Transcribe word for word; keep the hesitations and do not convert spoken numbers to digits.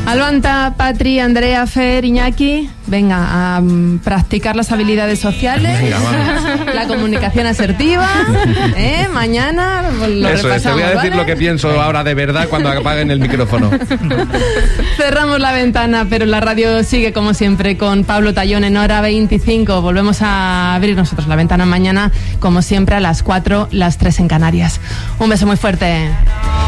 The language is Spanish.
Alvanta, Patri, Andrea, Fer, Iñaki, venga a um, practicar las habilidades sociales, venga, la comunicación asertiva, ¿eh? Mañana lo Eso repasamos, es, te voy a decir ¿vale? lo que pienso ahora de verdad cuando apaguen el micrófono. Cerramos la ventana, pero la radio sigue como siempre con Pablo Tallón en hora veinticinco. Volvemos a abrir nosotros la ventana mañana, como siempre, a las cuatro, las tres en Canarias. Un beso muy fuerte.